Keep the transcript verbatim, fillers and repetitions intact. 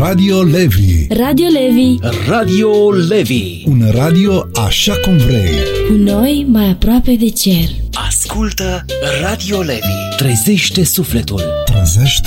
Radio Levi. Radio Levi. Radio Levi. Un radio așa cum vrei. Cu noi mai aproape de cer. Ascultă Radio Levi. Trezește sufletul. Trezește